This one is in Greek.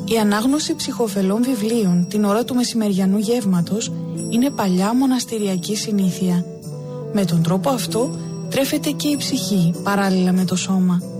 Η ανάγνωση ψυχοφελών βιβλίων την ώρα του μεσημεριανού γεύματος είναι παλιά μοναστηριακή συνήθεια. Με τον τρόπο αυτό τρέφεται και η ψυχή παράλληλα με το σώμα.